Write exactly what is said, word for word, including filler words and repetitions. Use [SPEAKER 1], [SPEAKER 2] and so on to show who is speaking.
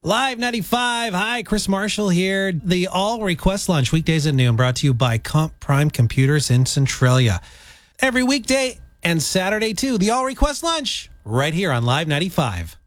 [SPEAKER 1] Live ninety-five. Hi, Chris Marshall here. The All Request Lunch, weekdays at noon, brought to you by Comp Prime Computers in Centralia. Every weekday and Saturday, too. The All Request Lunch, right here on Live ninety-five.